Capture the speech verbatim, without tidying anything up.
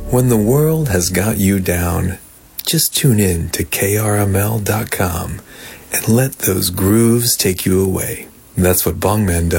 When the world has got you down, just tune in to K R M L dot com and let those grooves take you away. That's what Bongman does.